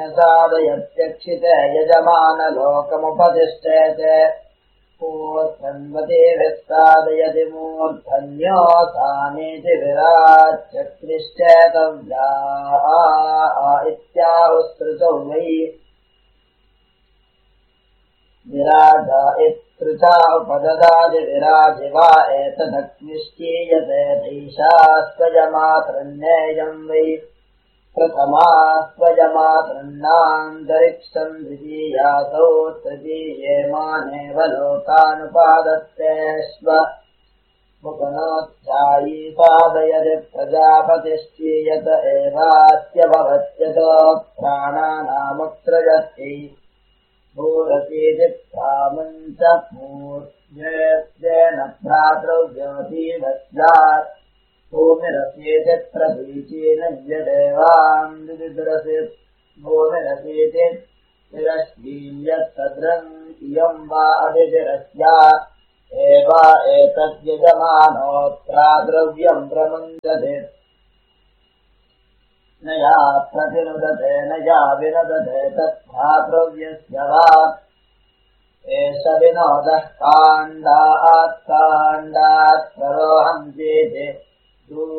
साधयत्यक्षिते यजमानलोकमुपतिष्ठेते ऊर्ध्वन्वतीभिस्साधयति मूर्धन्योऽसानीति विराच्चक्रिश्चेतव्या इत्याहुस्तृतौ वै विराजा इत्तृचा उपददाति विराजि वा एतदक्निश्चीयते धैषा स्वयमात्रन्नेयम् वै प्रथमा स्वयमात्रन्नान्तरिक्षम् द्वितीयासौ तृतीये मानेव लोकानुपादत्ते स्व मुखनोध्यायी साधयति प्रजापतिश्चीयत एवात्यभवत्यतो प्राणानामुत्सृजति भूरसीति प्रामञ्च मूर्ध्येन भ्रातृव्यमतीवस्यात् भूमिरसीति प्रतीचीन यदेवाम् विदुरसीत् भूमिरसीति तिरश्चीयत्सद्रम् इयम् वा अदितिरस्या एवा एतद्यजमानोऽत्राद्रव्यम् प्रमुञ्चते न या प्रतिनुदते न या विनुदते तद्भ्रातृव्यस्य वा एष विनोदः काण्डात् काण्डात् सरोहम् चेति